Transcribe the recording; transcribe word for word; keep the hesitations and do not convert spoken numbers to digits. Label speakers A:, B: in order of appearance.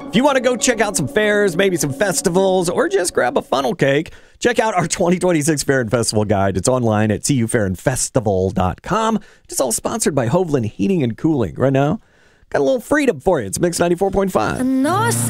A: If you want to go check out some fairs, maybe some festivals, or just grab a funnel cake, check out our twenty twenty-six Fair and Festival Guide. It's online at c u fair and festival dot com. It's all sponsored by Hovland Heating and Cooling. Right now, got a little freedom for you. It's Mix ninety-four point five.